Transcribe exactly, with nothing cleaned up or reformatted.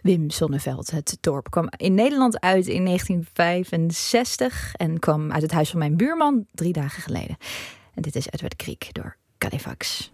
Wim Sonneveld. Het dorp kwam in Nederland uit in negentien vijfenzestig en kwam uit het huis van mijn buurman drie dagen geleden. En dit is Edward Grieg door Califax.